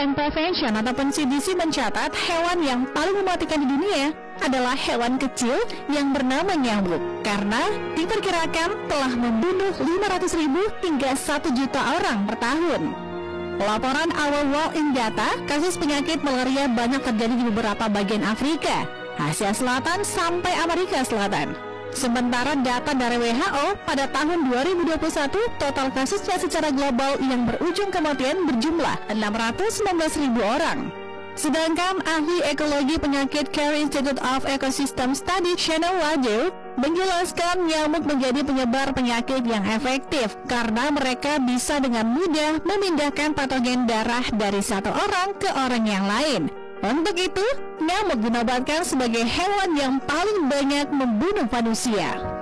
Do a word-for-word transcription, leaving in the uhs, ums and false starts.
Crime Prevention ataupun C D C mencatat hewan yang paling mematikan di dunia adalah hewan kecil yang bernama nyamuk, karena diperkirakan telah membunuh lima ratus ribu hingga satu juta orang per tahun. Laporan Our World in Data, kasus penyakit malaria banyak terjadi di beberapa bagian Afrika, Asia Selatan sampai Amerika Selatan. Sementara data dari W H O pada tahun dua ribu dua puluh satu, total kasusnya secara global yang berujung kematian berjumlah enam ratus sembilan belas ribu orang. Sedangkan ahli ekologi penyakit Care Institute of Ecosystem Study Shannon Waddell menjelaskan nyamuk menjadi penyebar penyakit yang efektif karena mereka bisa dengan mudah memindahkan patogen darah dari satu orang ke orang yang lain. Untuk itu, nyamuk dinobatkan sebagai hewan yang paling banyak membunuh manusia.